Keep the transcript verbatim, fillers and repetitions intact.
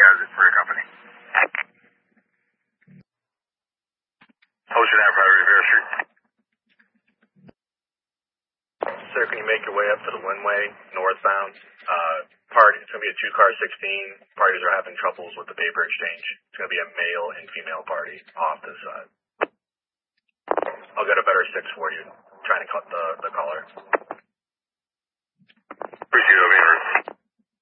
has it for your company. Ocean Empire, Rivera Street. Sir, can you make your way up to the Linway, northbound? Uh, party, it's going to be a two-car sixteen. Parties are having troubles with the paper exchange. It's going to be a male and female party off this side. I'll get a better six for you. Trying to cut the, the collar. Appreciate it, over here.